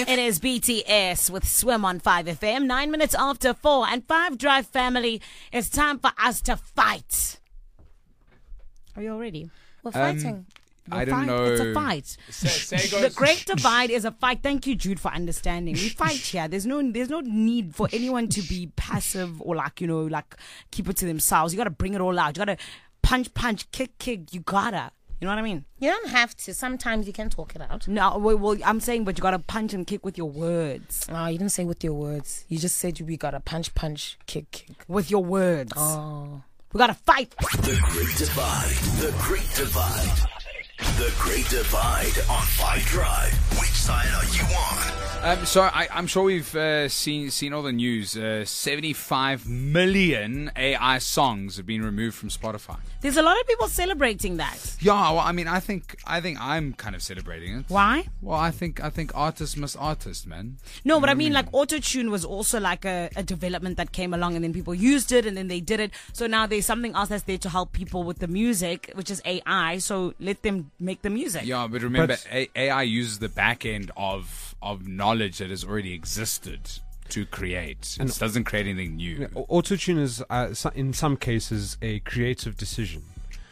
It is BTS with Swim on 5FM, 9 minutes after 4. And 5 Drive family, it's time for us to fight. Are you all ready? We're fighting. I don't know. It's a fight. The Great Divide is a fight. Thank you, Jude, for understanding. We fight here. There's no need for anyone to be passive or keep it to themselves. You got to bring it all out. You got to punch, kick. You gotta. You know what I mean? You don't have to. Sometimes you can talk it out. No, well, I'm saying, but you got to punch and kick with your words. Oh, you didn't say with your words. You just said we got to punch, kick. With your words. Oh. We got to fight. The Great Divide. The Great Divide. The Great Divide on 5 Drive. Which side are you on? So I'm sure we've seen all the news. 75 million AI songs have been removed from Spotify. There's a lot of people celebrating that. Yeah, well, I mean, I think I'm kind of celebrating it. Why? Well, I think artists must artist, man. No, but I mean, like, auto-tune was also like a development that came along, and then people used it, and then they did it. So now there's something else that's there to help people with the music, which is AI. So let them make the music. Yeah, but remember, AI uses the back end of knowledge that has already existed to create. It doesn't create anything new. Autotune is, in some cases, a creative decision.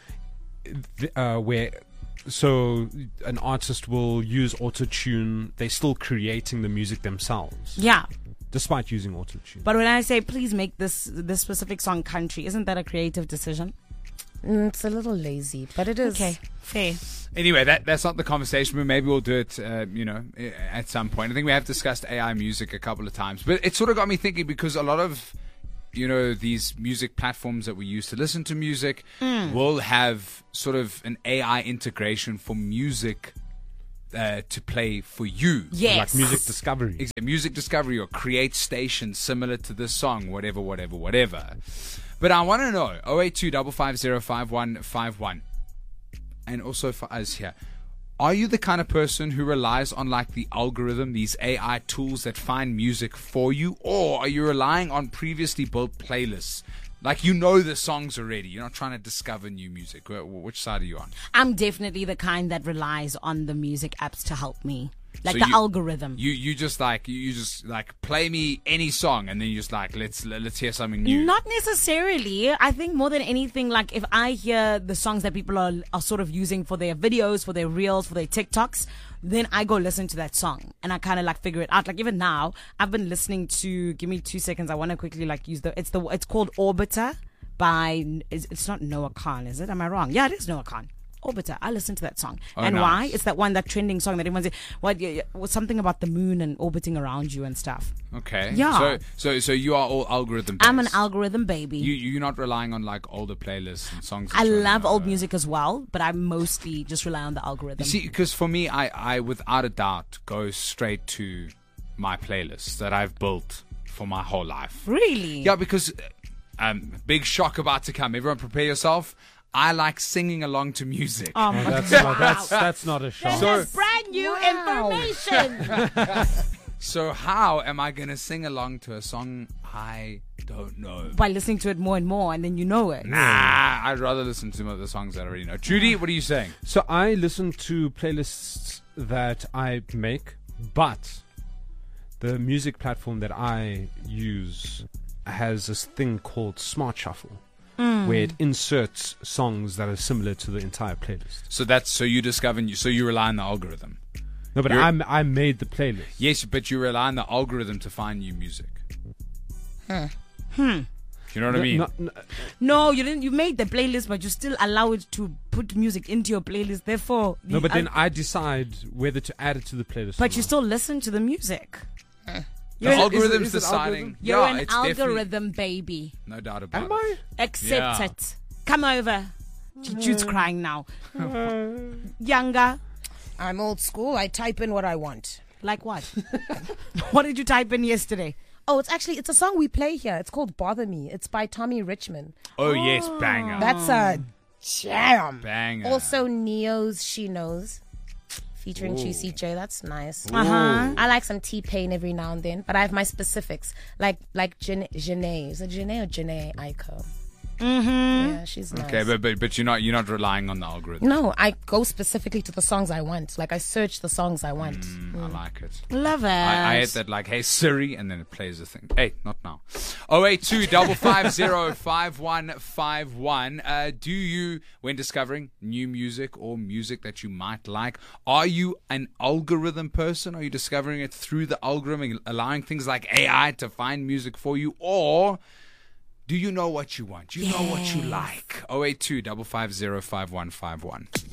So an artist will use autotune, they're still creating the music themselves. Yeah. Despite using autotune. But when I say, please make this specific song country, isn't that a creative decision? It's a little lazy, but it is. Okay, fair. Anyway, that's not the conversation, but maybe we'll do it, at some point. I think we have discussed AI music a couple of times, but it sort of got me thinking because a lot of, these music platforms that we use to listen to music will have sort of an AI integration for music to play for you. Yes. Like music discovery. Exactly. Music discovery or create stations similar to this song, whatever. But I want to know, 082 550 5151. And also for us here, are you the kind of person who relies on like the algorithm, these AI tools that find music for you? Or are you relying on previously built playlists? Like the songs already. You're not trying to discover new music. Which side are you on? I'm definitely the kind that relies on the music apps to help me. Like So the algorithm. You just play me any song and then you just like let's hear something new. Not necessarily. I think more than anything, like if I hear the songs that people are sort of using for their videos, for their reels, for their TikToks, then I go listen to that song and I kind of like figure it out. Like even now, I've been listening to. Give me 2 seconds. I want to quickly like use it's called Orbiter by. It's not Noah Khan, is it? Am I wrong? Yeah, it is Noah Khan. Orbiter. I listened to that song. And nice. why? It's that trending song that everyone's something about the moon and orbiting around you and stuff. Okay. Yeah. So you are all algorithm based. I'm an algorithm baby. You're not relying on like older playlists and songs. I love old music as well, but I mostly just rely on the algorithm. See, because for me, I without a doubt go straight to my playlist that I've built for my whole life. Really? Yeah, because big shock about to come. Everyone prepare yourself. I like singing along to music. Oh my That's not a shock. That's brand new information. So how am I going to sing along to a song I don't know? By listening to it more and more, and then you know it. Nah, I'd rather listen to the songs that I already know. Judy, what are you saying? So I listen to playlists that I make, but the music platform that I use has this thing called Smart Shuffle. Where it inserts songs that are similar to the entire playlist. So you discover, so you rely on the algorithm. No, but I made the playlist. Yes, but you rely on the algorithm to find new music. You know what I mean? No, you didn't. You made the playlist, but you still allow it to put music into your playlist. Therefore, then I decide whether to add it to the playlist. But you still listen to the music. The algorithm's deciding. You're an it's algorithm baby. No doubt about Am I? Accept it. Come over. Jude's crying now. Younger. I'm old school. I type in what I want. Like what? What did you type in yesterday? Oh, it's a song we play here. It's called Bother Me. It's by Tommy Richmond. Oh, yes, banger. That's a jam. Banger. Also, Neo's She Knows. Featuring Juicy J. That's nice. Uh-huh. I like some T-Pain every now and then, but I have my specifics. Like Janae. Is it Janae or Janae Aiko? Yeah, she's nice. Okay, but you're not relying on the algorithm. No, I go specifically to the songs I want. Like, I search the songs I want. I like it. Love it. I hate that, like, hey Siri, and then it plays the thing. Hey, not now. 082-550-5151. Do you, when discovering new music or music that you might like, are you an algorithm person? Are you discovering it through the algorithm, allowing things like AI to find music for you, or do you know what you want? Do you know what you like? 082-550-5151.